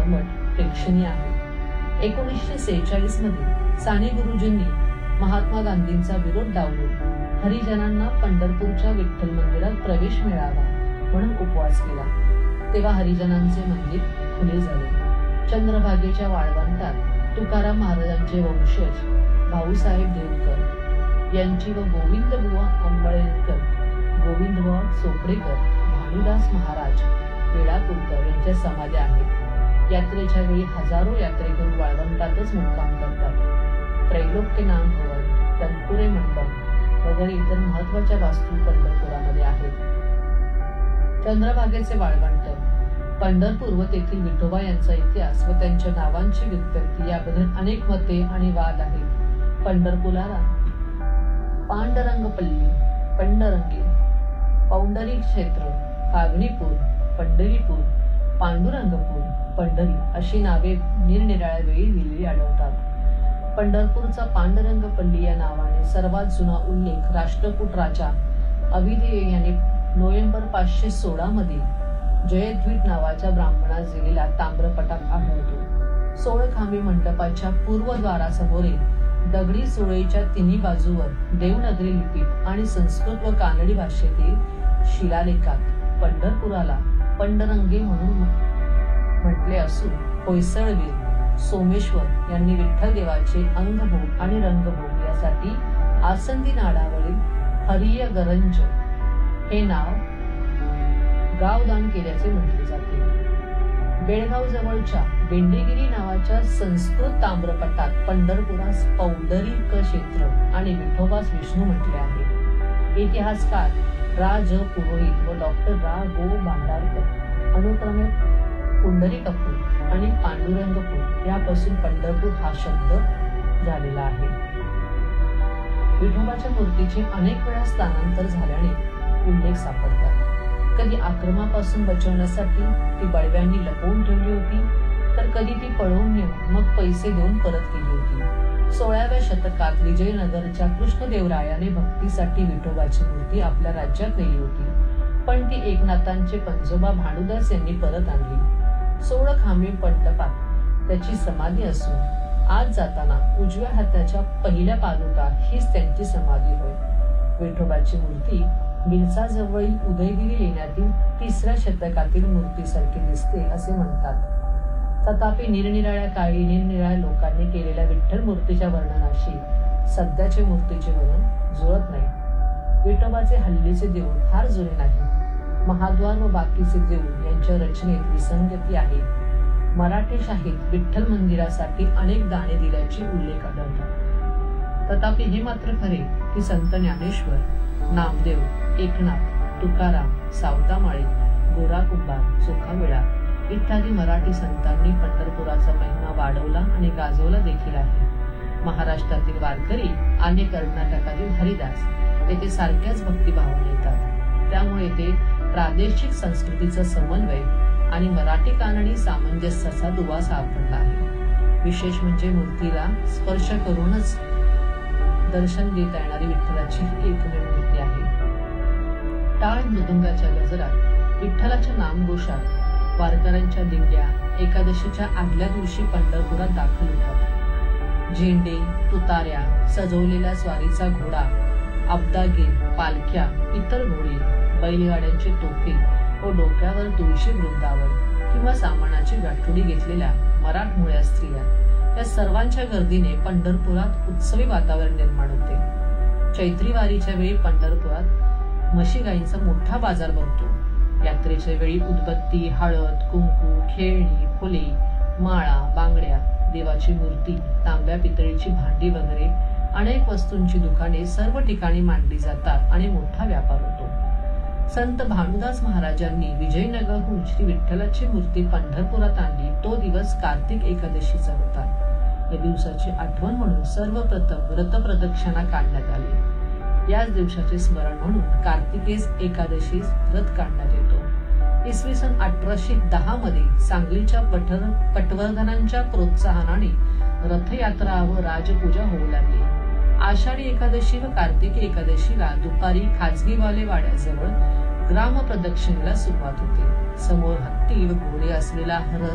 मठ प्रेक्षणीय आहे. 1946 मध्ये साने गुरुजींनी महात्मा गांधींचा विरोध डावलून हरिजनांना पंढरपूरच्या विठ्ठल मंदिरात प्रवेश मिळावा म्हणून उपवास केला. तेव्हा हरिजनांचे मंदिर खुले झाले. चंद्रभागेच्या वाळवंटात तुकाराम महाराजांचे वंशज भाऊसाहेब देवकर यांची व गोविंदबुवा अंबळेकर, गोविंदबुवा चोपडेकर, भानुदास महाराज वेळापूरकर यांच्या समाध्या आहेत. यात्रेच्या वेळी हजारो यात्रेकरू वाळवंटातच मुक्काम करतात. त्रैलोक्यनाम भवन, तनपुरे मंडप वगैरे इतर महत्वाच्या वास्तू पंढरपुरामध्ये आहेत. चंद्रभागेचे वाळवंट, पंढरपूर व तेथील विठोबा यांचा इतिहास व त्यांच्या नावांची व्युत्पत्ती याबद्दल अनेक मते आणि वाद आहेत. पंढरपुराला पांडरंगपल्ली, पंडरंगी, पौंडरी क्षेत्र, कागणीपूर, पंढरीपूर, पांडुरंगपूर, पंढरी अशी नावे निरनिराळ्या वेळी दिलेली आढळतात. पंढरपूरचा पांडरंगपल्ली या नावाने सर्वात जुना उल्लेख राष्ट्रकूट राजा अविधेय याने नोव्हेंबर 516 मध्ये जयद्वीट नावाच्या ब्राह्मणास दिलेल्या ताम्रपटात आढळतो. 16 खांबी मंडपाच्या पूर्वद्वारासमोरील दगडी सुळेच्या तिन्ही बाजूवर देवनागरी लिपीत आणि संस्कृत व कानडी भाषेतील शिलालेखात पंढरपुराला पंडरंगे म्हणून म्हटले असून होयसळवीर सोमेश्वर यांनी विठ्ठल देवाचे अंगभोग आणि रंगभोग यासाठी आसंदी नाडावरील हरियगरंज हे नाव गावदान केल्याचे म्हटले जाते. बेळगाव जवळच्या बेंडेगिरी नावाच्या संस्कृत ताम्रपटात पंढरपुरास पौंडरीक क्षेत्र आणि विठोबास विष्णू म्हटले आहे. इतिहासकार रा ज पुरोहित व डॉक्टर रा गो भांडारकर अनुक्रमे पुंडरीकपूर आणि पांडुरंगपूर यापासून पंढरपूर हा शब्द झालेला आहे. विठोबाच्या मूर्तीचे अनेक वेळा स्थानांतर झाल्याने उल्लेख सापडतात. कधी आक्रमापासून बचवण्यासाठी ती बळव्यांनी लपवून ठेवली होती, तर कधी ती पळवून नेऊन मग पैसे देऊन परत केली होती. 16व्या शतकात विजयनगरच्या कृष्णदेवरायाने भक्तीसाठी विठोबाची मूर्ती आपल्या राज्यात नेली होती, पण ती एकनाथांचे पंजोबा भानुदास यांनी परत आणली. 16 खांबी मंडपात त्याची समाधी असून आज जाताना उजव्या हाताच्या पहिल्या पादुका हीच त्यांची समाधी होय. विठोबाची मूर्ती बिलसाजवळील उदयगिरी लेण्यातील 3ऱ्या शतकातील मूर्तीसारखी दिसते असे म्हणतात. तथापि निरनिराळ्या काळी निरनिराळ्या लोकांनी केलेल्या विठ्ठल मूर्तीच्या वर्णनाशी सध्याचे मूर्तीचे वर्णन जुळत नाही. विठोबाचे हल्लीचे देऊळ फार जुने नाही. महाद्वार व बाकीचे देऊळ यांच्या रचनेत विसंगती आहे. मराठी शाहीत विठ्ठल मंदिरासाठी अनेक दाने दिल्याची उल्लेख आढळतात. तथापि हे मात्र खरे की संत ज्ञानेश्वर, नामदेव, एकनाथ, तुकाराम, सावतामाळे, गोरा कुंभार, चोखामेळा इत्यादी मराठी संतांनी पंढरपुराचा महिमा वाढवला आणि गाजवला देखील आहे. महाराष्ट्रातील वारकरी आणि कर्नाटकातील हरिदास येथे सारख्याच भक्तिभावाने येतात. त्यामुळे ते प्रादेशिक संस्कृतीचा समन्वय आणि मराठी कानडी सामंजस्याचा दुवा सापडला आहे. विशेष म्हणजे मूर्तीला स्पर्श करूनच दर्शन देता येणारी विठ्ठलाची एकमेव मूर्ती आहे. टाळ मृदुंगाच्या गजरात, विठ्ठलाच्या नामघोषात वारकऱ्यांच्या दिंड्या एकादशीच्या आदल्या दिवशी पंढरपुरात दाखल होतात. झेंडे, तुतार्या, सजवलेला स्वारीचा घोडा, अब्दागीर, पालख्या, इतर घोडी, बैलगाड्यांचे तोफे व डोक्यावर तुळशी वृंदावन किंवा सामानाची गाठोडी घेतलेल्या मराठमोळ्या स्त्रिया या सर्वांच्या गर्दीने पंढरपुरात उत्सवी वातावरण निर्माण होते. चैत्री वारीच्या वेळी पंढरपुरात म्हशी गायींचा मोठा बाजार भरतो. यात्रेच्या वेळी उदबत्ती, हळद, कुंकू, खेळणी, फुले, माळा, बांगड्या, देवाची मूर्ती, तांब्या पितळीची भांडी वगैरे अनेक वस्तूंची दुकाने सर्व ठिकाणी मांडली जातात आणि मोठा व्यापार होतो. संत भानुदास महाराजांनी विजयनगरहून श्री विठ्ठलाची मूर्ती पंढरपुरात आणली तो दिवस कार्तिक एकादशीचा होता. या दिवसाची आठवण म्हणून सर्वप्रथम व्रतप्रदक्षिणा काढण्यात आली. याच दिवसाचे स्मरण म्हणून कार्तिकेस एकादशीस व्रत काढण्यात येतो. इसवी सन 1810 मध्ये सांगलीच्या पटवर्धनांच्या प्रोत्साहनाने रथयात्रा व राजपूजा होऊ लागली. आषाढी एकादशी व कार्तिकी एकादशीला दुपारी खाजगीवाले वाड्याजवळ ग्राम प्रदक्षिणेला सुरुवात होते. समोर हत्ती व घोडे असलेला